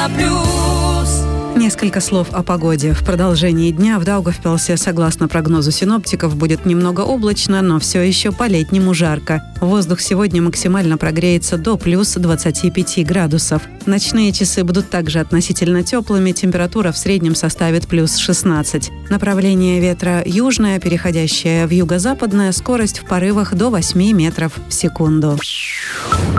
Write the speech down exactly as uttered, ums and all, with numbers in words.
на плюс. Несколько слов о погоде. В продолжении дня в Даугавпилсе, согласно прогнозу синоптиков, будет немного облачно, но все еще по-летнему жарко. Воздух сегодня максимально прогреется до плюс двадцати пяти градусов. Ночные часы будут также относительно теплыми, температура в среднем составит плюс шестнадцать. Направление ветра южное, переходящее в юго-западное, скорость в порывах до восьми метров в секунду.